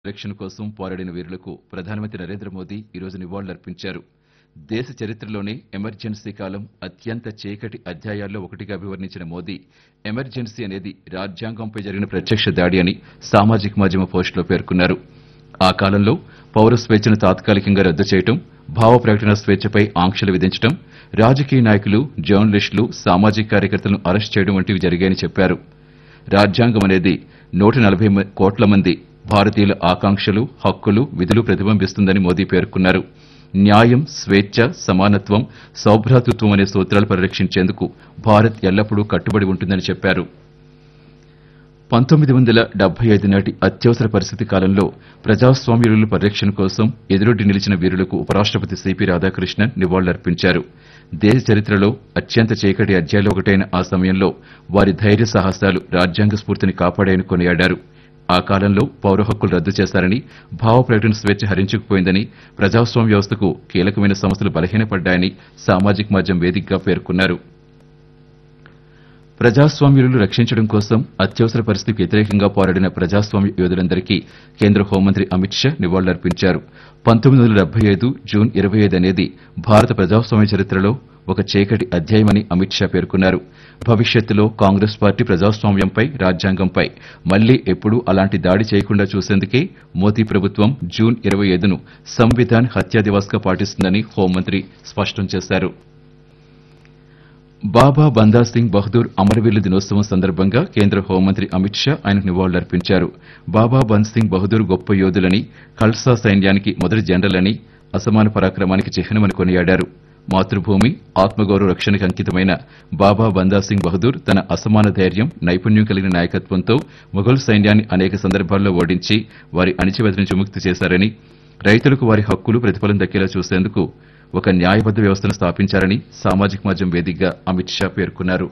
రక్షణ కోసం పోరాడిన వీరులకు ప్రధానమంత్రి నరేంద్ర మోదీ ఈరోజు నివాళులర్పించారు. దేశ చరిత్రలోనే ఎమర్జెన్సీ కాలం అత్యంత చీకటి అధ్యాయాల్లో ఒకటిగా అభివర్ణించిన మోదీ, ఎమర్జెన్సీ అనేది రాజ్యాంగంపై జరిగిన ప్రత్యక్ష దాడి అని సామాజిక మాధ్యమ పోస్టులో పేర్కొన్నారు. ఆ కాలంలో పౌర స్వేచ్ఛను తాత్కాలికంగా రద్దు చేయడం, భావ ప్రకటన స్వేచ్ఛపై ఆంక్షలు విధించడం, రాజకీయ నాయకులు, జర్నలిస్టులు, సామాజిక కార్యకర్తలను అరెస్ట్ చేయడం వంటివి జరిగాయని చెప్పారు. రాజ్యాంగం అనేది 140 కోట్ల మంది భారతీయుల ఆకాంక్షలు, హక్కులు, విధులు ప్రతిబింబిస్తుందని మోదీ పేర్కొన్నారు. న్యాయం, స్వేచ్ఛ, సమానత్వం, సౌభ్రాతృత్వం అనే సూత్రాలు పరిరక్షించేందుకు భారత్ ఎల్లప్పుడూ కట్టుబడి ఉంటుందని చెప్పారు. 1975 నాటి అత్యవసర పరిస్థితి కాలంలో ప్రజాస్వామ్య విలువల పరిరక్షణ కోసం ఎదురొడ్డి నిలిచిన వీరులకు ఉపరాష్టపతి సిపి రాధాకృష్ణన్ నివాళులర్పించారు. దేశ చరిత్రలో అత్యంత చీకటి అధ్యాయంలో ఒకటైన ఆ సమయంలో వారి ధైర్య సాహసాలు రాజ్యాంగ స్ఫూర్తిని కాపాడాయని కొనియాడారు. ఆ కాలంలో పౌర హక్కులు రద్దు చేశారని, భావ ప్రకటన స్వేచ్ఛ హరించుకుపోయిందని, ప్రజాస్వామ్య వ్యవస్థకు కీలకమైన సంస్థలు బలహీనపడ్డాయని సామాజిక మాధ్యమం వేదికగా పేర్కొన్నారు. ప్రజాస్వామ్యులను రక్షించడం కోసం అత్యవసర పరిస్థితికి వ్యతిరేకంగా పోరాడిన ప్రజాస్వామ్య యోధులందరికీ కేంద్ర హోంమంత్రి అమిత్ షా నివాళులర్పించారు. 1975 జూన్ 25 అనేది భారత ప్రజాస్వామ్య చరిత్రలో ఒక చీకటి అధ్యాయమని అమిత్ షా పేర్కొన్నారు. భవిష్యత్తులో కాంగ్రెస్ పార్టీ ప్రజాస్వామ్యంపై, రాజ్యాంగంపై మళ్లీ ఎప్పుడూ అలాంటి దాడి చేయకుండా చూసేందుకే మోదీ ప్రభుత్వం జూన్ 25ను సంవిధాన్ హత్యా దివస్గా పాటిస్తుందని హోంమంత్రి స్పష్టం చేశారు. బాబా బందా సింగ్ బహదూర్ అమరవీరుల దినోత్సవం సందర్భంగా కేంద్ర హోంమంత్రి అమిత్ షా ఆయనకు నివాళులర్పించారు. బాబా బంద్ సింగ్ బహదూర్ గొప్ప యోధులని, ఖల్సా సైన్యానికి మొదటి జనరల్ అని, అసమాన పరాక్రమానికి చిహ్నమని కొనియాడారు. మాతృభూమి, ఆత్మగౌరవ రక్షణకు అంకితమైన బాబా బందా సింగ్ బహదూర్ తన అసమాన ధైర్యం, నైపుణ్యం కలిగిన నాయకత్వంతో మొఘల్ సైన్యాన్ని అనేక సందర్భాల్లో ఓడించి వారి అణిచివేత నుంచి విముక్తి చేశారని, రైతులకు వారి హక్కులు ప్రతిఫలం దక్కేలా చూసేందుకు ఒక న్యాయబద్ద వ్యవస్థను స్థాపించారని సామాజిక మాధ్యమం వేదికగా అమిత్ షా పేర్కొన్నారు.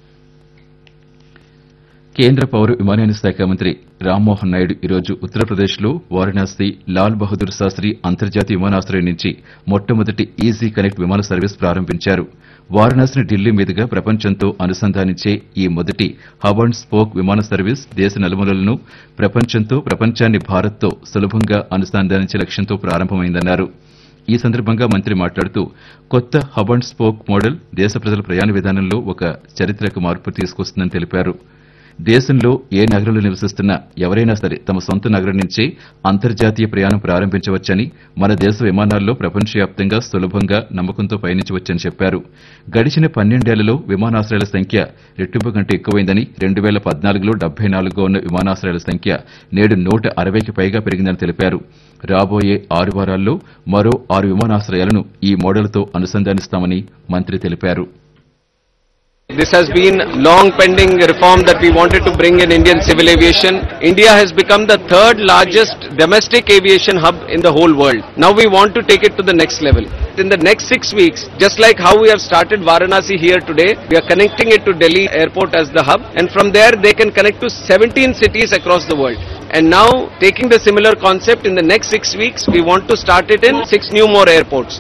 కేంద్ర పౌర విమానయాన శాఖ మంత్రి రామ్మోహన్ నాయుడు ఈరోజు ఉత్తరప్రదేశ్లో వారణాసి లాల్ బహదూర్ శాస్త్రి అంతర్జాతీయ విమానాశ్రయం నుంచి మొట్టమొదటి ఈజీ కనెక్ట్ విమాన సర్వీస్ ప్రారంభించారు. వారణాసిని ఢిల్లీ మీదుగా ప్రపంచంతో అనుసంధానించే ఈ మొదటి హబ్ అండ్ స్పోక్ విమాన సర్వీస్ దేశ నలుమూలలను ప్రపంచంతో, ప్రపంచాన్ని భారత్తో సులభంగా అనుసంధానించే లక్ష్యంతో ప్రారంభమైందన్నారు. ఈ సందర్భంగా మంత్రి మాట్లాడుతూ, కొత్త హబ్ అండ్ స్పోక్ మోడల్ దేశ ప్రజల ప్రయాణ విధానంలో ఒక చారిత్రక మార్పు తీసుకొస్తుందని తెలిపారు. దేశంలో ఏ నగరంలో నివసిస్తున్నా ఎవరైనా సరే తమ సొంత నగరం నుంచే అంతర్జాతీయ ప్రయాణం ప్రారంభించవచ్చని, మన దేశ విమానాల్లో ప్రపంచవ్యాప్తంగా సులభంగా, నమ్మకంతో పయనించవచ్చని చెప్పారు. గడిచిన 12 ఏళ్లలో విమానాశ్రయాల సంఖ్య రెట్టింపు కంటే ఎక్కువైందని, 2014లో 74గా ఉన్న విమానాశ్రయాల సంఖ్య నేడు 160కి పైగా పెరిగిందని తెలిపారు. రాబోయే 6 వారాల్లో మరో 6 విమానాశ్రయాలను ఈ మోడల్తో అనుసంధానిస్తామని మంత్రి తెలిపారు. This has been long pending reform that we wanted to bring in Indian civil aviation. India has become the third largest domestic aviation hub in the whole world. Now we want to take it to the next level. In the next 6 weeks, just like how we have started Varanasi here today, we are connecting it to Delhi airport as the hub, and from there they can connect to 17 cities across the world. And now, taking the similar concept, in the next 6 weeks, we want to start it in 6 new more airports.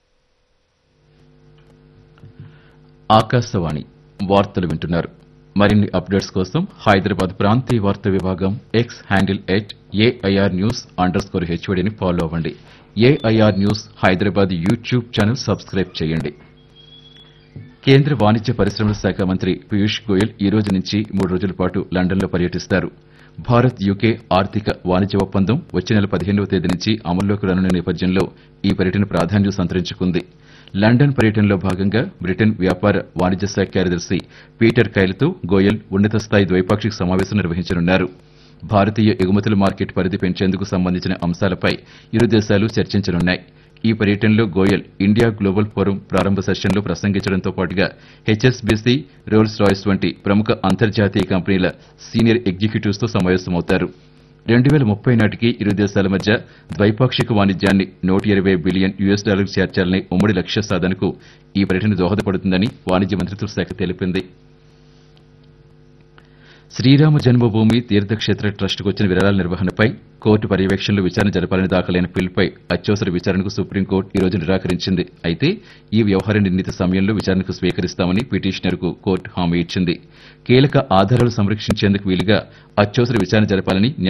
Akashvani వార్తలు వింటున్నారు. మరిన్ని updates కోసం హైదరాబాద్ ప్రాంతీయ వార్తా విభాగం X handle @AIRnews_HODని follow అవ్వండి. AIR news Hyderabad YouTube channel subscribe చేయండి. కేంద్ర వాణిజ్య పరిశ్రమల శాఖ మంత్రి పీయూష్ గోయల్ ఈ రోజు నుంచి 3 రోజుల పాటు లండన్లో పర్యటిస్తారు. భారత్ యూకే ఆర్థిక వాణిజ్య ఒప్పందం వచ్చే నెల 15వ తేదీ నుంచి అమల్లోకి రానున్న నేపథ్యంలో ఈ పర్యటన ప్రాధాన్యం సంతరించుకుంది. లండన్ పర్యటనలో భాగంగా బ్రిటన్ వ్యాపార వాణిజ్య శాఖ కార్యదర్శి పీటర్ కైల్తో గోయల్ ఉన్నత స్థాయి ద్వైపాక్షిక సమావేశం నిర్వహించనున్నారు. భారతీయ ఎగుమతుల మార్కెట్ పరిధి పెంచేందుకు సంబంధించిన అంశాలపై ఇరు దేశాలు చర్చించనున్నాయి. ఈ పర్యటనలో గోయల్ ఇండియా గ్లోబల్ ఫోరం ప్రారంభ సెషన్లో ప్రసంగించడంతో పాటుగా హెచ్ఎస్బీసీ, రోల్స్ రాయ్స్ వంటి ప్రముఖ అంతర్జాతీయ కంపెనీల సీనియర్ ఎగ్జిక్యూటివ్స్తో సమావేశమవుతారు. 2030 నాటికి ఇరు దేశాల మధ్య ద్వైపాక్షిక వాణిజ్యాన్ని $120 బిలియన్ చేర్చాలనే ఉమ్మడి లక్ష్య సాధనకు ఈ పర్యటన దోహదపడుతుందని వాణిజ్య మంత్రిత్వ శాఖ తెలిపింది. శ్రీరామ జన్మభూమి తీర్థక్షేత్ర ట్రస్టుకు వచ్చిన విరాళాల నిర్వహణపై కోర్టు పర్యవేక్షణలో విచారణ జరపాలని దాఖలైన పిల్పై అత్యవసర విచారణకు సుప్రీంకోర్టు ఈ రోజు నిరాకరించింది. అయితే ఈ వ్యవహార నిర్ణీత సమయంలో విచారణకు స్వీకరిస్తామని పిటిషనర్కు కోర్టు హామీ ఇచ్చింది. కీలక ఆధారాలు సంరక్షించేందుకు వీలుగా అత్యవసర విచారణ జరపాలని